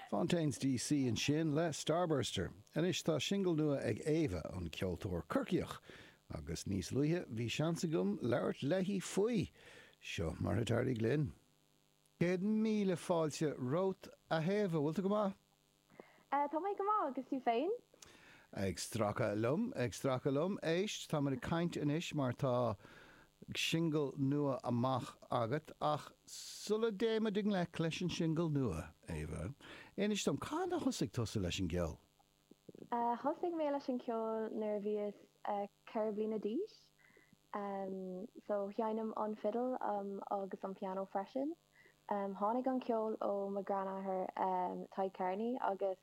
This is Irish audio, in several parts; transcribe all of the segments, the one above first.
Fontaines DC in sin le Starburster. An is tá single nua ag Ava an ceoltóir Curciach. Agus níos luithe bhí seansa gom leirt lehí faoi. Seo mar hatardaigh linn. 100,000 fáilte rót a Ava, bhfuilta go maith? Tá mé go maith agus tú féin? Ag stracha lum, éist, tá mar a caint inis mar tá single nua amach agat, ach sulla déime dig le leis an single nua, Ava. Éis tom, cá na thusig tosa leis an gceol? Thusig mé leis an ceol nar bhíos ceir bliana díos. So cheanam an fiddle agus an piano freisin. Tháinig an ceol ó ma granathair Ty Kearney agus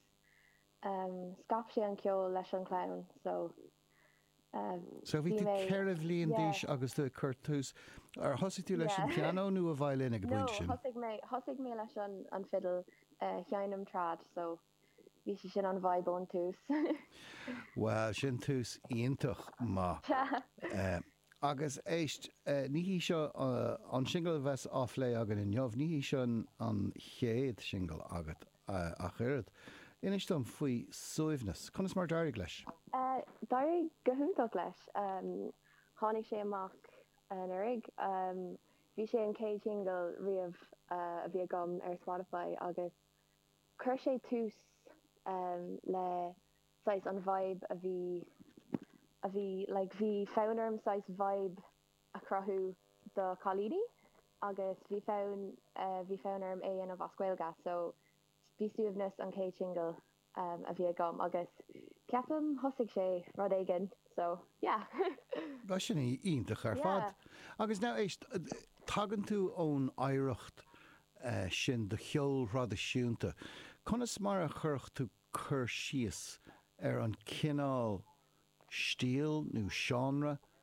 scap sé an ceol leis an clown. So bhí tú ceir a bhliain díos agus tú chuirtús ar thosaigh tú leis an piano nó a bhailín ag buint sin? No, thosaigh mé leis an fiddle cheanam trad, so bhí sé sin an bhaibón tús. Well, sin tús íontach má. Agus éist, ní hí seo an single bheits áflé agan in neamh, ní hí seo an chéad single agat a chuirid. Inis dom faoi suaimhnas. Conas mar dairg leis? Dairg gohúntaach leis. Tháinig sé amach an uirig. Bhí sé an céad single riamh a bhí agam ar Spotify agus chuir sé tús le sais an vibe a bhí like bhí fáinarm sais vibe a crothú do Chalíní agus bhí fáinarm é an a bhascuilga, so bhí suaimhnas an céad single a bhí agam agus ceapam thosaigh sé rud éigean, so yeah. Ba sin íontach ar fad. Agus ná éist tagann tú ón éireacht sin de cheol rud a siúnta. Conas mar a church tú chur síos ar an cinál stíl nó genre